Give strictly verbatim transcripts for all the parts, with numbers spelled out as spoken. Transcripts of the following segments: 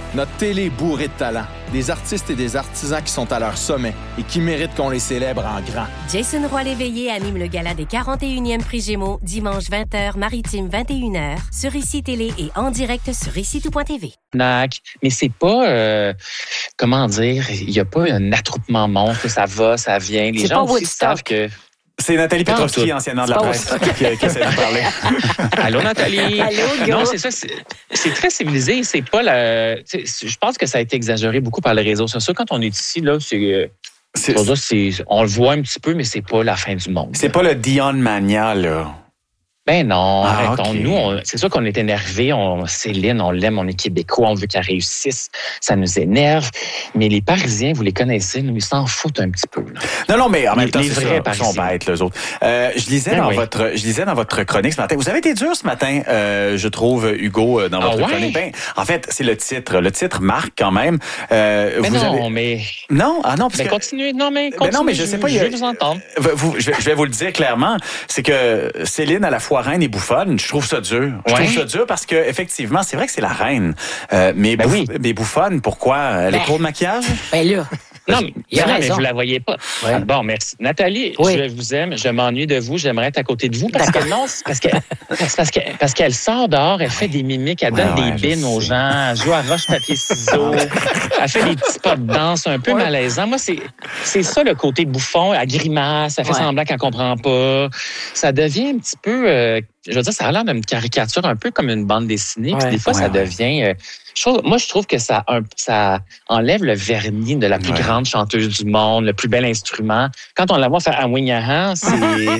Notre télé est bourrée de talent. Des artistes et des artisans qui sont à leur sommet et qui méritent qu'on les célèbre en grand. Jason Roy-Léveillé anime le gala des quarante et unième Prix Gémeaux, dimanche vingt heures, Maritime vingt et une heures, sur Ici Télé et en direct sur ici tout point t v. Mais c'est pas, euh, comment dire, il n'y a pas un attroupement monstre, ça va, ça vient. Les c'est gens pas aussi savent que... C'est Nathalie Petrovski, anciennement de la presse, qui, qui essaie de parler. Allô, Nathalie. Allô, go. Non, c'est ça. C'est, c'est très civilisé. C'est pas la. Je pense que ça a été exagéré beaucoup par les réseaux sociaux. Quand on est ici, là, c'est. c'est, c'est, c'est on le voit un petit peu, mais c'est pas la fin du monde. C'est pas le Dion Mania, là. Ben non, ah, arrêtons. Okay. Nous, on, c'est sûr qu'on est énervés. On, Céline, on l'aime, on est Québécois, on veut qu'elle réussisse. Ça nous énerve. Mais les Parisiens, vous les connaissez, nous, ils s'en foutent un petit peu. Là. Non, non, mais en même les, temps, les c'est vrais ça. Parisiens. Ils sont bêtes, les autres. Euh, je lisais ben dans oui. votre, je lisais dans votre chronique ce matin. Vous avez été dur ce matin, euh, je trouve, Hugo, dans votre ah, ouais? chronique. Ben, en fait, c'est le titre. Le titre marque quand même. Euh, mais vous non, avez... mais. Non, ah non, parce ben, que. continuez. Non, mais continuez. Ben non, mais je sais pas. Je, je vais vous entendre. Vous, je, vais, je vais vous le dire clairement. C'est que Céline, à la fois reine et bouffonne, je trouve ça dur. Je ouais. trouve ça dur parce que effectivement, c'est vrai que c'est la reine. Euh, mais, ben bouf, oui. mais bouffonne, pourquoi? Elle ben, est trop de maquillage? Ben là. Non, mais, il a non, raison. mais vous la voyez pas. Ouais. Ah, bon, merci. Nathalie, oui. je vous aime, je m'ennuie de vous, j'aimerais être à côté de vous parce que non, c'est parce que c'est parce que parce qu'elle sort dehors, elle fait des mimiques, elle donne ouais, des bines aux gens, elle joue à roche papier ciseaux, elle fait des petits pas de danse un peu ouais. malaisants. Moi, c'est c'est ça le côté bouffon, elle grimace, elle fait ouais. semblant qu'elle comprend pas. Ça devient un petit peu euh, je veux dire, ça a l'air d'une caricature un peu comme une bande dessinée. Ouais. Puis des fois, ouais, ça ouais. devient... Euh, je trouve, moi, je trouve que ça, un, ça enlève le vernis de la plus ouais. grande chanteuse du monde, le plus bel instrument. Quand on la voit faire un Winyahan, c'est...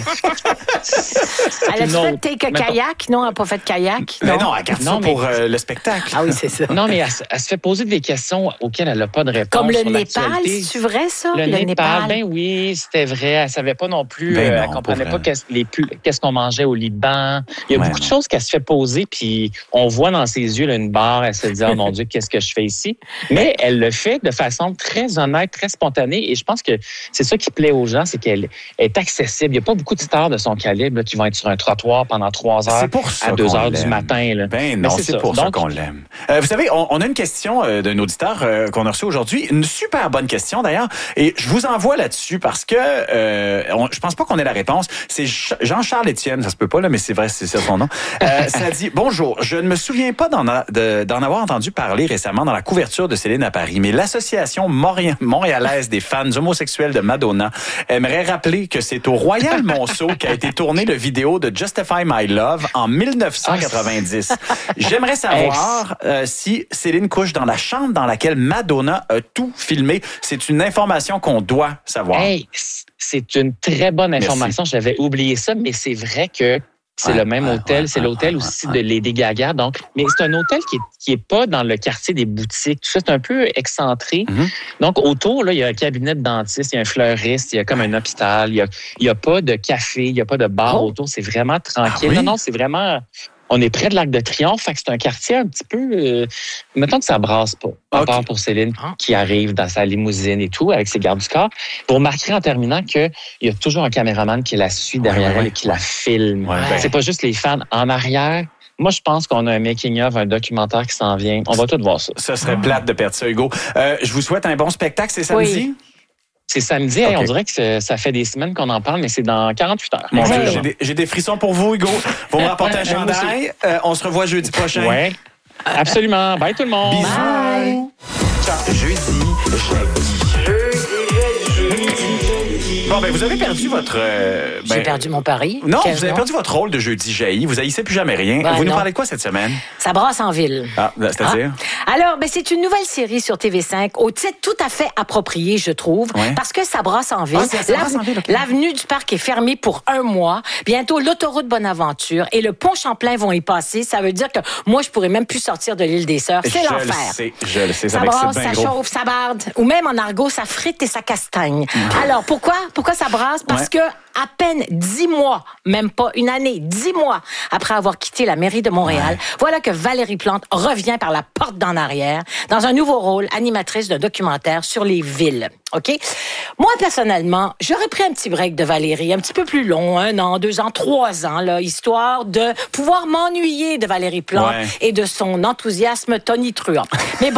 c'est elle a-tu fait take a kayak? Non, elle n'a pas fait de kayak. Non, non, elle garde non, ça mais... pour euh, le spectacle. Ah oui, c'est ça. Non, mais elle, elle se fait poser des questions auxquelles elle n'a pas de réponse. Comme le Népal, c'est vrai, ça? Le, le Népal, Népal, ben oui, c'était vrai. Elle ne savait pas non plus, ben euh, non, elle ne comprenait pas qu'est-ce, les, qu'est-ce qu'on mangeait au Liban. Il y a ouais, beaucoup non. de choses qu'elle se fait poser, puis on voit dans ses yeux là, une barre, elle se dit « Oh mon Dieu, qu'est-ce que je fais ici? » Mais elle le fait de façon très honnête, très spontanée, et je pense que c'est ça qui plaît aux gens, c'est qu'elle est accessible. Il n'y a pas beaucoup de stars de son calibre là, qui vont être sur un trottoir pendant trois heures à deux heures du matin. Là. Ben non, c'est, c'est pour ça Donc, qu'on l'aime. Euh, vous savez, on, on a une question euh, d'un auditeur euh, qu'on a reçu aujourd'hui, une super bonne question d'ailleurs, et je vous envoie là-dessus parce que euh, on, je pense pas qu'on ait la réponse. C'est Jean-Charles Étienne, ça se peut pas là, mais c'est vrai, c'est ça son nom. Euh, ça dit « Bonjour, je ne me souviens pas d'en, a, de, d'en avoir entendu parler récemment dans la couverture de Céline à Paris, mais l'association Mori- montréalaise des fans homosexuels de Madonna aimerait rappeler que c'est au Royal Monceau qu'a été tourné le vidéo de Justify My Love en dix-neuf cent quatre-vingt-dix. J'aimerais savoir euh, si Céline couche dans la chambre dans laquelle Madonna a tout filmé. C'est une information qu'on doit savoir. Hey, c'est une très bonne information. Merci. J'avais oublié ça, mais c'est vrai que c'est ouais, le même ouais, hôtel. Ouais, c'est ouais, l'hôtel ouais, aussi ouais. de Lady Gaga. Donc, mais c'est un hôtel qui est, qui est pas dans le quartier des boutiques. Tout ça, c'est un peu excentré. Mm-hmm. Donc, autour, là, il y a un cabinet de dentiste, il y a un fleuriste, il y a comme un hôpital. Il y a, il y a pas de café, il y a pas de bar oh. autour. C'est vraiment tranquille. Ah, oui? Non, non, c'est vraiment... On est près de l'Arc de Triomphe, fait que c'est un quartier un petit peu... Euh, mettons que ça brasse pas. À part okay. pour Céline qui arrive dans sa limousine et tout, avec ses gardes du corps. Pour marquer en terminant qu'il y a toujours un caméraman qui la suit derrière ouais, elle ouais. et qui la filme. Ouais, ouais. C'est pas juste les fans en arrière. Moi, je pense qu'on a un making-of, un documentaire qui s'en vient. On va tout voir ça. Ça serait plate de perdre ça, Hugo. Euh, je vous souhaite un bon spectacle. C'est samedi? Oui. C'est samedi. Okay. Hey, on dirait que ça fait des semaines qu'on en parle, mais c'est dans quarante-huit heures. Bon, hey. j'ai, des, j'ai des frissons pour vous, Hugo. Vous me rapportez un chandail. Euh, on se revoit jeudi prochain. Oui, absolument. Bye tout le monde. Bisous. Bye. Ciao. Jeudi, jeudi. Bon, ben, vous avez perdu votre... Euh, ben, J'ai perdu mon pari. Non, Quel vous avez nom? perdu votre rôle de jeudi jaillit. Vous haïssez plus jamais rien. Ben, vous nous non. parlez de quoi cette semaine? Ça brasse en ville. Ah, c'est-à-dire? Ah. Alors, ben, c'est une nouvelle série sur T V cinq au titre tout à fait approprié, je trouve, ouais. parce que ça brasse en ville. Ah, ça, ça brasse en ville okay. L'avenue du Parc est fermée pour un mois. Bientôt, l'autoroute Bonaventure et le pont Champlain vont y passer. Ça veut dire que moi, je pourrais même plus sortir de l'île des Sœurs. C'est je l'enfer. Le sais, je le sais, ça, ça brasse, ça gros. chauffe, ça barde. Ou même en argot, ça frite et ça castagne. Mmh. Alors, pourquoi? Pourquoi ça brasse? Parce ouais. que à peine dix mois, même pas une année, dix mois après avoir quitté la mairie de Montréal, ouais. voilà que Valérie Plante revient par la porte d'en arrière dans un nouveau rôle, animatrice d'un documentaire sur les villes. OK? Moi, personnellement, j'aurais pris un petit break de Valérie, un petit peu plus long, un an, deux ans, trois ans, là, histoire de pouvoir m'ennuyer de Valérie Plante ouais. et de son enthousiasme tonitruant. Mais bon,